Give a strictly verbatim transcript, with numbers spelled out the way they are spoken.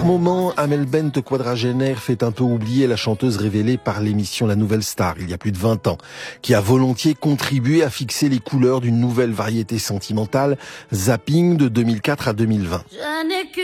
moment, Amel Bent, quadragénaire, fait un peu oublier la chanteuse révélée par l'émission La Nouvelle Star, il y a plus de vingt ans, qui a volontiers contribué à fixer les couleurs d'une nouvelle variété sentimentale, Zapping, de deux mille quatre à deux mille vingt.